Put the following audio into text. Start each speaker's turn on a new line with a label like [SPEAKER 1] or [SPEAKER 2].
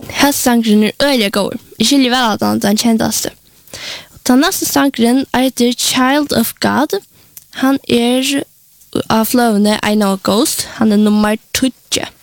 [SPEAKER 1] Sangren øyelig går. Jeg skiljer vel at han den kjentaste. Den neste sangren heter Child of God. Han av fløvene I Know a Ghost. Han nummer 20.